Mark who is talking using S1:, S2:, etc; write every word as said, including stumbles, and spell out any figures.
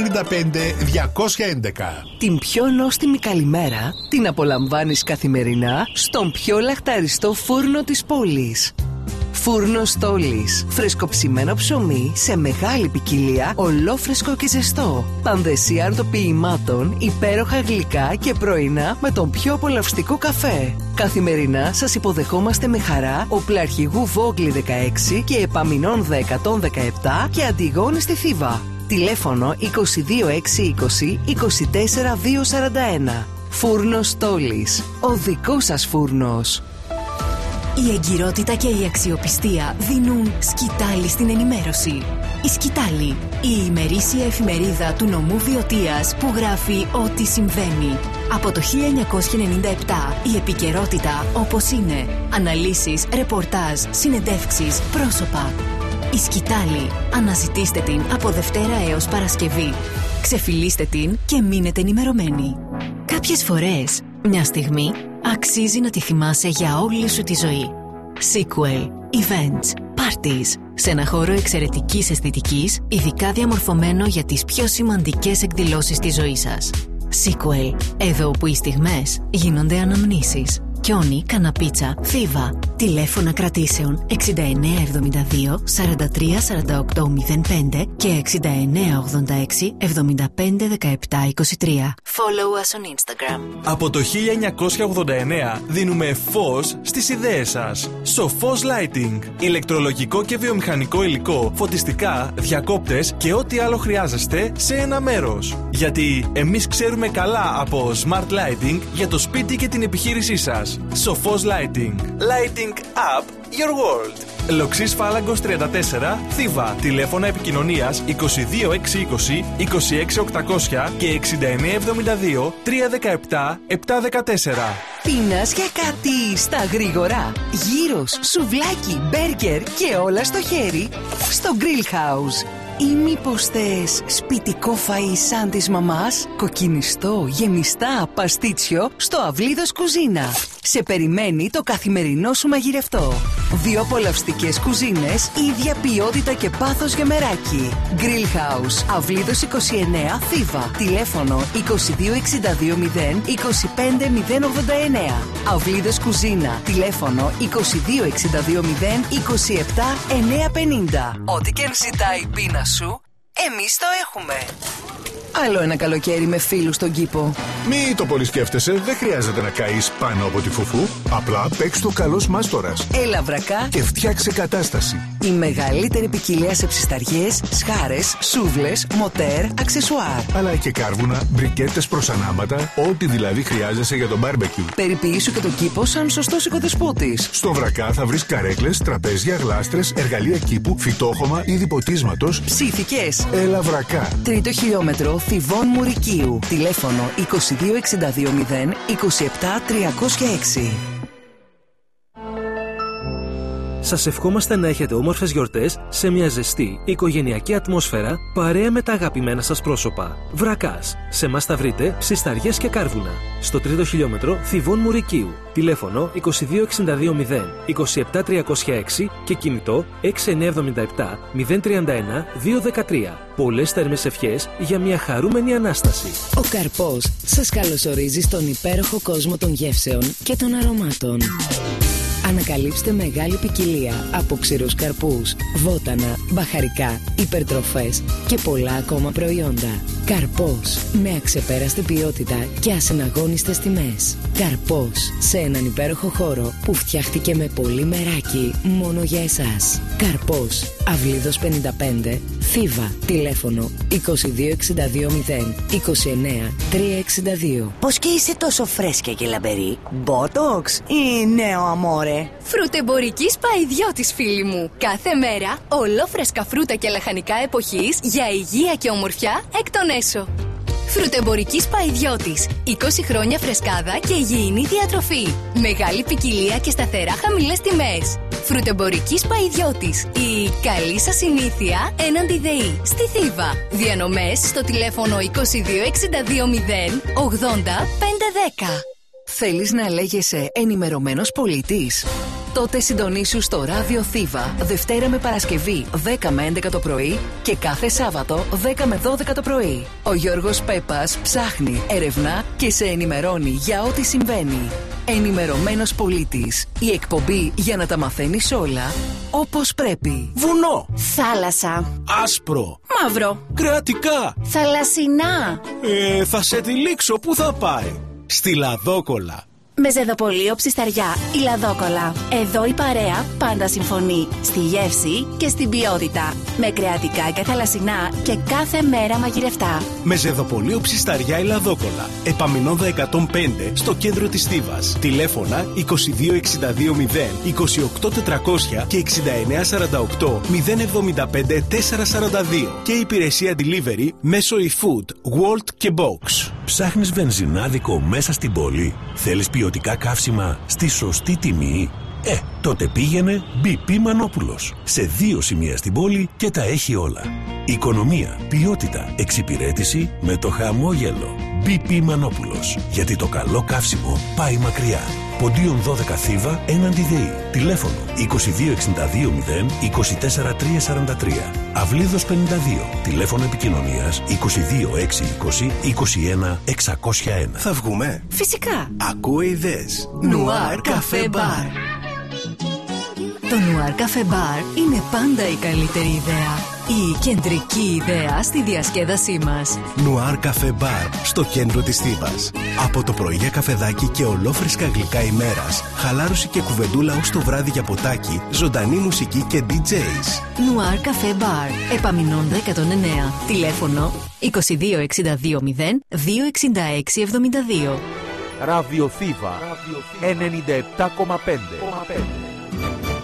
S1: ενενήντα πέντε διακόσια έντεκα.
S2: Την πιο νόστιμη καλημέρα την απολαμβάνεις καθημερινά στον πιο λαχταριστό φούρνο της πόλης. Φούρνος Στόλης. Φρεσκοψημένο ψωμί σε μεγάλη ποικιλία, ολόφρεσκο και ζεστό. Πανδεσία αρτοποιημάτων, υπέροχα γλυκά και πρωινά με τον πιο απολαυστικό καφέ. Καθημερινά σας υποδεχόμαστε με χαρά Οπλαρχηγού Βόγκλη δεκαέξι και Επαμινών εκατόν δεκαεπτά και Αντιγόνη στη Θήβα. Τηλέφωνο είκοσι δύο έξι είκοσι είκοσι τέσσερα διακόσια σαράντα ένα. Φούρνος Στόλης. Ο δικός σας φούρνος.
S3: Η εγκυρότητα και η αξιοπιστία δίνουν σκητάλη στην ενημέρωση. Η Σκητάλη, η ημερήσια εφημερίδα του νομού Βιωτίας που γράφει ό,τι συμβαίνει. Από το χίλια εννιακόσια ενενήντα επτά η επικαιρότητα όπως είναι. Αναλύσεις, ρεπορτάζ, συνεντεύξεις, πρόσωπα. Η Σκητάλη. Αναζητήστε την από Δευτέρα έως Παρασκευή. Ξεφυλίστε την και μείνετε ενημερωμένοι. Κάποιες φορές, μια στιγμή, αξίζει να τη θυμάσαι για όλη σου τη ζωή. Sequel, events, parties. Σε ένα χώρο εξαιρετικής αισθητικής, ειδικά διαμορφωμένο για τις πιο σημαντικές εκδηλώσεις της ζωής σας. Sequel, εδώ όπου οι στιγμές γίνονται αναμνήσεις. Κιόνι, Καναπίτσα, Θήβα. Τηλέφωνα κρατήσεων εξήντα εννέα εβδομήντα δύο σαράντα τρία σαράντα οκτώ μηδέν πέντε και εξήντα εννέα ογδόντα έξι εβδομήντα πέντε δεκαεπτά είκοσι τρία. Follow us on Instagram.
S4: Από το χίλια εννιακόσια ογδόντα εννέα δίνουμε φως στις ιδέες σας. Σοφός Lighting. Ηλεκτρολογικό και βιομηχανικό υλικό, φωτιστικά, διακόπτες και ό,τι άλλο χρειάζεστε σε ένα μέρος. Γιατί εμείς ξέρουμε καλά από Smart Lighting για το σπίτι και την επιχείρησή σας. Σοφός Lighting. Lighting up your world. Λοξής Φάλαγκος τριάντα τέσσερα, Θήβα. Τηλέφωνα επικοινωνίας είκοσι δύο έξι είκοσι είκοσι έξι οκτακόσια και εξήντα εννέα εβδομήντα δύο τριακόσια δεκαεπτά επτακόσια δεκατέσσερα.
S2: Πίνας για κάτι στα γρήγορα. Γύρος, σουβλάκι, μπέργκερ και όλα στο χέρι στο Grill House. Ή μήπως θες σπιτικό φαΐ σαν της μαμάς, κοκκινιστό, γεμιστά, παστίτσιο στο Αυλίδος Κουζίνα. Σε περιμένει το καθημερινό σου μαγειρευτό. Δύο απολαυστικές κουζίνες, ίδια ποιότητα και πάθος για μεράκι. Grill House, Αυλίδος είκοσι εννέα, Θήβα. Τηλέφωνο είκοσι δύο εξήντα δύο μηδέν είκοσι πέντε μηδέν ογδόντα εννέα. Αυλίδος Κουζίνα. Τηλέφωνο είκοσι δύο εξήντα δύο μηδέν είκοσι επτά εννιακόσια πενήντα. Ό,τι και αν ζητάει η πείνα σου, εμείς το έχουμε. Άλλο ένα καλοκαίρι με φίλους στον κήπο.
S1: Μη το πολύ σκέφτεσαι, δεν χρειάζεται να καείς πάνω από τη φουφού. Απλά παίξ' το καλός μάστορας.
S2: Έλα βρακά
S1: Και φτιάξε κατάσταση.
S2: η μεγαλύτερη ποικιλία σε ψισταριές, σχάρες, σούβλες, μοτέρ, αξεσουάρ.
S1: Αλλά και κάρβουνα, μπρικέτες προς ανάματα, ό,τι δηλαδή χρειάζεσαι για το μπάρμπεκιου.
S2: Περιποιήσου και το κήπο σαν σωστός οικοδεσπότης.
S1: Στο Βρακά θα βρεις καρέκλες, τραπέζια, γλάστρες, εργαλεία κήπου, φυτόχωμα, είδη ποτίσματος.
S2: Ψήθηκες.
S1: Έλα Βρακά.
S2: Τρίτο χιλιόμετρο Θηβών Μουρικίου. Τηλέφωνο είκοσι δύο εξήντα δύο μηδέν είκοσι επτά τριακόσια έξι.
S5: Σας ευχόμαστε να έχετε όμορφες γιορτές σε μια ζεστή οικογενειακή ατμόσφαιρα παρέα με τα αγαπημένα σας πρόσωπα. Βρακάς. Σε μας θα βρείτε ψισταριές και κάρβουνα. Στο τρίτο χιλιόμετρο Θηβών Μουρικίου. Τηλέφωνο είκοσι δύο εξήντα δύο μηδέν είκοσι επτά τριακόσια έξι και κινητό έξι εννέα εβδομήντα επτά μηδέν τριάντα ένα διακόσια δεκατρία. Πολλές θερμές ευχές για μια χαρούμενη Ανάσταση.
S6: Ο Καρπός σας καλωσορίζει στον υπέροχο κόσμο των γεύσεων και των αρωμάτων. Ανακαλύψτε μεγάλη ποικιλία από ξηρούς καρπούς, βότανα, μπαχαρικά, υπερτροφές και πολλά ακόμα προϊόντα. Καρπός, με αξεπέραστη ποιότητα και ασυναγώνιστες τιμές. Καρπός, σε έναν υπέροχο χώρο που φτιάχτηκε με πολύ μεράκι μόνο για εσάς. Καρπός, Αυλίδος πενήντα πέντε, Θήβα. Τηλέφωνο είκοσι δύο εξήντα δύο μηδέν είκοσι εννέα τριακόσια εξήντα δύο.
S7: Πώς και είσαι τόσο φρέσκια και λαμπερή? Μπότοξ ή νέο αμόρε?
S3: Φρουτεμπορικής Παϊδιώτης, φίλοι μου. Κάθε μέρα ολόφρεσκα φρούτα και λαχανικά εποχής για υγεία και ομορφιά εκ των έσω. Φρουτεμπορικής Παϊδιώτης. είκοσι χρόνια φρεσκάδα και υγιεινή διατροφή. Μεγάλη ποικιλία και σταθερά χαμηλές τιμές. Φρουτεμπορικής Παϊδιώτης. Η καλή σας συνήθεια έναντι ΔΕΗ. Στη Θήβα. Διανομές στο τηλέφωνο είκοσι δύο εξήντα δύο μηδέν ογδόντα πεντακόσια δέκα.
S2: Θέλεις να λέγεσαι ενημερωμένος πολίτης? Τότε συντονίσου στο Ράδιο Θήβα Δευτέρα με Παρασκευή δέκα με έντεκα το πρωί και κάθε Σάββατο δέκα με δώδεκα το πρωί. Ο Γιώργος Πέπας ψάχνει, ερευνά και σε ενημερώνει για ό,τι συμβαίνει. Ενημερωμένος πολίτης. Η εκπομπή για να τα μαθαίνεις όλα όπως πρέπει.
S8: Βουνό.
S9: Θάλασσα.
S8: Άσπρο.
S9: Μαύρο.
S8: Κρεατικά.
S9: Θαλασσινά.
S8: Ε, θα σε τυλίξω. Πού θα πάει? Στη Λαδόκολα.
S9: Μεζεδοπολείο Ψισταριά, η Λαδόκολα. Εδώ η παρέα πάντα συμφωνεί. Στη γεύση και στην ποιότητα. Με κρεατικά και θαλασσινά και κάθε μέρα μαγειρευτά.
S8: Μεζεδοπολείο Ψισταριά, η Λαδόκολα. Επαμινόδα εκατόν πέντε στο κέντρο της Θήβας. Τηλέφωνα είκοσι δύο εξήντα δύο μηδέν είκοσι οκτώ τετρακόσια και εξήντα εννέα σαράντα οκτώ μηδέν εβδομήντα πέντε τετρακόσια σαράντα δύο. Και υπηρεσία delivery μέσω eFood, World και Box.
S10: Ψάχνεις βενζινάδικο μέσα στην πόλη? Θέλεις ποιοτικά καύσιμα στη σωστή τιμή? Ε, τότε πήγαινε μπι πι Μανόπουλος. Σε δύο σημεία στην πόλη και τα έχει όλα. Οικονομία, ποιότητα, εξυπηρέτηση με το χαμόγελο. μπι πι Μανόπουλος. Γιατί το καλό καύσιμο πάει μακριά. Ποντίον δώδεκα Θήβα έναντι ΔΕΗ. Τηλέφωνο είκοσι δύο εξήντα δύο μηδέν είκοσι τέσσερα τριακόσια σαράντα τρία. Αυλίδος πενήντα δύο. Τηλέφωνο επικοινωνίας είκοσι δύο εξακόσια είκοσι είκοσι ένα εξακόσια ένα.
S8: Θα βγούμε?
S9: Φυσικά.
S8: Ακούω ιδέες.
S2: Νουάρ Καφέ Μπαρ.
S3: Το Νουάρ Καφέ Μπαρ είναι πάντα η καλύτερη ιδέα. Η κεντρική ιδέα στη διασκέδασή μας.
S8: Νουάρ Καφέ Μπαρ στο κέντρο της Θήβας. Από το πρωί για καφεδάκι και ολόφρυσκα γλυκά ημέρας, χαλάρωση και κουβεντούλα ως το βράδυ για ποτάκι, ζωντανή μουσική και ντι τζέις.
S3: Νουάρ Καφέ Μπαρ. Επαμινώντα εκατόν εννέα. Τηλέφωνο είκοσι δύο εξήντα δύο μηδέν δύο εξήντα έξι εβδομήντα δύο.
S11: Ράδιο Θήβα ενενήντα επτά κόμμα πέντε.